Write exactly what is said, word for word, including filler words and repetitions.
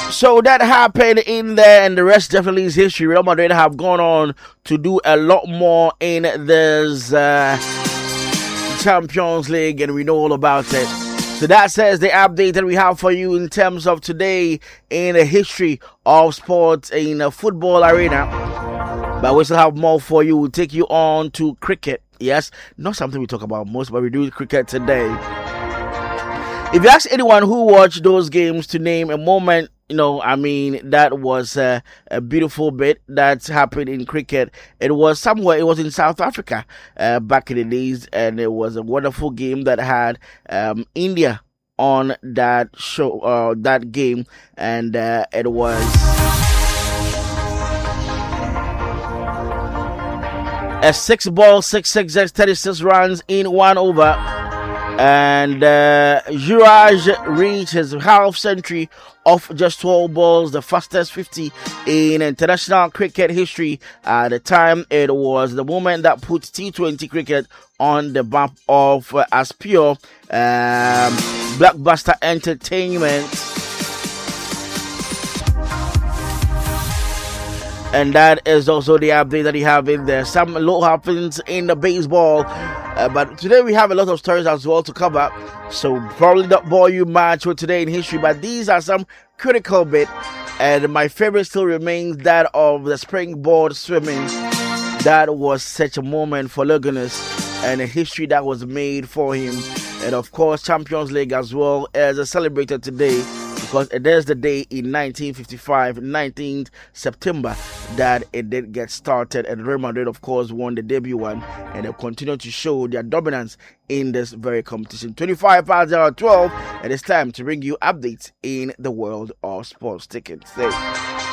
So that happened in there, and the rest definitely is history. Real Madrid have gone on to do a lot more in this uh, Champions League, and we know all about it. So that says the update that we have for you in terms of today in the history of sports in a football arena. But we still have more for you. We'll take you on to cricket. Yes, not something we talk about most, but we do cricket today. If you ask anyone who watched those games to name a moment, you know, I mean, that was uh, a beautiful bit that happened in cricket. It was somewhere, it was in South Africa uh, back in the days, and it was a wonderful game that had um, India on that show, uh, that game, and uh, it was a six ball, six six, thirty-six runs in one over. And uh, Juraj reached his half century of just twelve balls, the fastest fifty in international cricket history. At the time, it was the moment that put T twenty cricket on the map of uh, as pure um, blockbuster entertainment. And that is also the update that you have in there. Some lot happens in the baseball. Uh, but today we have a lot of stories as well to cover. So probably not bore you much with today in history. But these are some critical bits. And my favorite still remains that of the springboard swimming. That was such a moment for Leganes. And a history that was made for him. And of course Champions League as well as celebrated today. Because it is the day in nineteen fifty-five, nineteenth September, that it did get started. And Real Madrid, of course, won the debut one. And they continue to show their dominance in this very competition. twenty-five past twelve. And it's time to bring you updates in the world of sports tickets.